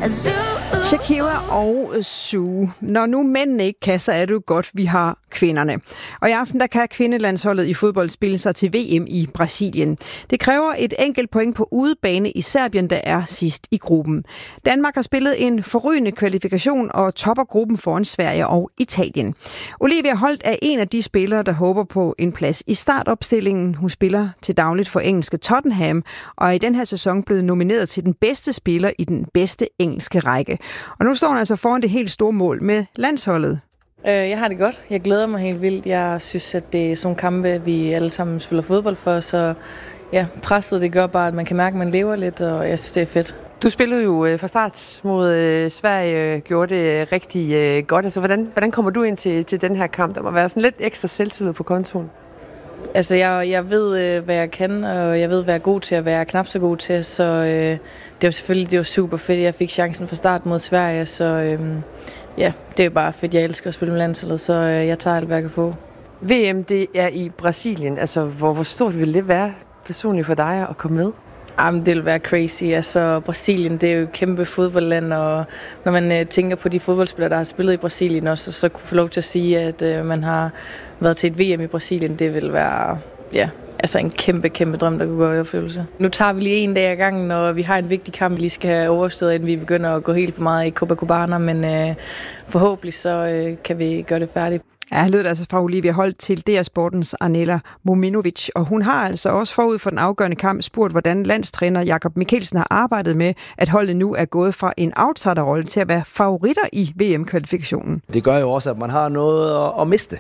Shakira og Sue. Når nu mændene ikke kan, så er det jo godt, vi har kvinderne. Og i aften der kan kvindelandsholdet i fodbold spille sig til VM i Brasilien. Det kræver et enkelt point på udebane i Serbien, der er sidst i gruppen. Danmark har spillet en forrygende kvalifikation og topper gruppen foran Sverige og Italien. Olivia Holt er en af de spillere, der håber på en plads i startopstillingen. Hun spiller til dagligt for engelske Tottenham, og er i den her sæson blevet nomineret til den bedste spiller i den bedste engelske række. Og nu står hun altså foran det helt store mål med landsholdet. Jeg har det godt. Jeg glæder mig helt vildt. Jeg synes, at det er sådan kampe, vi alle sammen spiller fodbold for, så ja, presset det gør bare, at man kan mærke, at man lever lidt, og jeg synes, det er fedt. Du spillede jo fra start mod Sverige, gjorde det rigtig godt. Altså, hvordan kommer du ind til den her kamp? Der må være sådan lidt ekstra selvtillid på kontoen. Altså, jeg ved, hvad jeg kan, og jeg ved, hvad jeg er god til, og hvad jeg er knap så god til, så det var super fedt, jeg fik chancen fra start mod Sverige, så ja, det er jo bare fedt, jeg elsker at spille med landsholdet, så jeg tager alt, hvad jeg kan få. VM, det er i Brasilien, altså hvor stort vil det være personligt for dig at komme med? Jamen, det vil være crazy. Altså, Brasilien, det er jo et kæmpe fodboldland, og når man tænker på de fodboldspillere, der har spillet i Brasilien også, så kunne få lov til at sige, at man har været til et VM i Brasilien, det vil være altså en kæmpe drøm, der kunne gå i opfyldelse. Nu tager vi lige en dag ad gangen, og vi har en vigtig kamp, vi lige skal have overstået, inden vi begynder at gå helt for meget i Copacabana, men forhåbentlig så kan vi gøre det færdigt. Ja, lød altså fra Olivia Holt til DR Sportens Anela Mominovic, og hun har altså også forud for den afgørende kamp spurgt, hvordan landstræner Jakob Mikkelsen har arbejdet med, at holdet nu er gået fra en outsiderrolle til at være favoritter i VM-kvalifikationen. Det gør jo også, at man har noget at miste.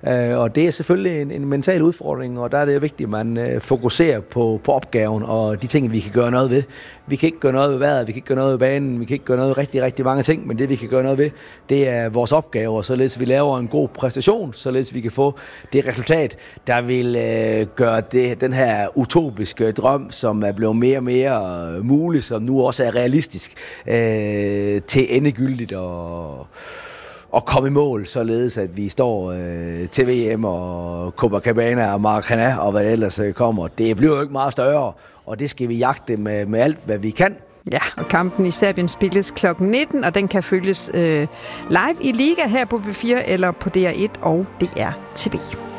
Og det er selvfølgelig en mental udfordring, og der er det vigtigt, at man fokuserer på opgaven og de ting, vi kan gøre noget ved. Vi kan ikke gøre noget ved vejret, vi kan ikke gøre noget ved banen, vi kan ikke gøre noget ved rigtig mange ting, men det vi kan gøre noget ved, det er vores opgaver, således vi laver en god præstation, således vi kan få det resultat, der vil gøre den her utopiske drøm, som er blevet mere og mere mulig, som nu også er realistisk, til endegyldigt og komme i mål, således at vi står til VM og Copacabana og Maracana og hvad ellers kommer. Det bliver jo ikke meget større, og det skal vi jagte med alt, hvad vi kan. Ja, og kampen i Serbien spilles kl. 19, og den kan følges live i Liga her på B4 eller på DR1 og DR TV.